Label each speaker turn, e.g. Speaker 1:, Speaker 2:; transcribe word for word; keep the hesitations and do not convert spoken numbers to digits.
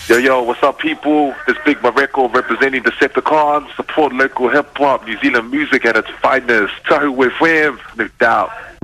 Speaker 1: Yo, yo, what's up, people? This Big Mareko representing Decepticons. Support local hip-hop, New Zealand music at its finest. Tahu with him, no doubt.